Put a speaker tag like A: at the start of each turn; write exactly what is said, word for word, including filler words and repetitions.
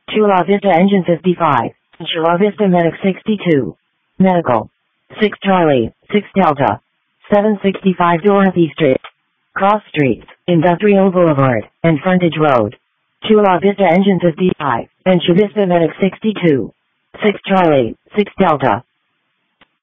A: Chula Vista Engine fifty-five. Chula Vista Medic sixty-two. Medical. six Charlie, six Delta. seven sixty-five Dorothy Street. Cross Streets, Industrial Boulevard, and Frontage Road. Chula Vista Engine fifty-five, and Chula Vista Medic sixty-two. six Charlie, six Delta.